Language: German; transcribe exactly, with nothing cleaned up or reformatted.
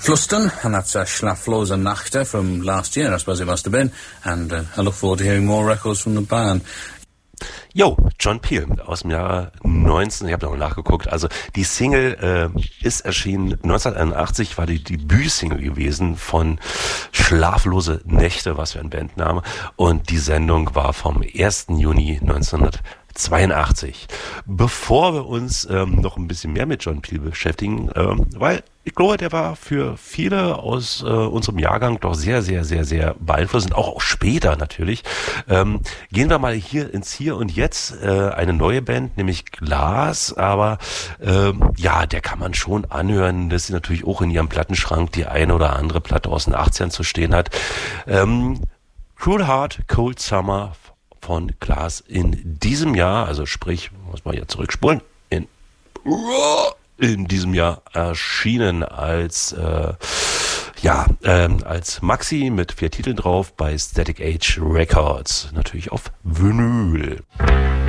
Fluston, and that's uh, Schlaflose Nachte from last year, I suppose it must have been, and uh, I look forward to hearing more records from the band. Jo, John Peel aus dem Jahre neunzehn, ich habe noch nachgeguckt, also die Single äh, ist erschienen, neunzehnhunderteinundachtzig war die Debütsingle gewesen von Schlaflose Nächte, was für ein Bandname, und die Sendung war vom ersten Juni neunzehnhundertzweiundachtzig. Bevor wir uns ähm, noch ein bisschen mehr mit John Peel beschäftigen, ähm, weil ich glaube, der war für viele aus äh, unserem Jahrgang doch sehr, sehr, sehr, sehr beeinflussend, auch, auch später natürlich. Ähm, gehen wir mal hier ins Hier und Jetzt, äh, eine neue Band, nämlich Glas, aber ähm, ja, der kann man schon anhören, dass sie natürlich auch in ihrem Plattenschrank die eine oder andere Platte aus den achtzigern zu stehen hat. Ähm, Cruel Heart, Cold Summer von Glas in diesem Jahr, also sprich, muss man hier zurückspulen, in... in diesem Jahr erschienen als äh, ja ähm, als Maxi mit vier Titeln drauf bei Static Age Records, natürlich auf Vinyl.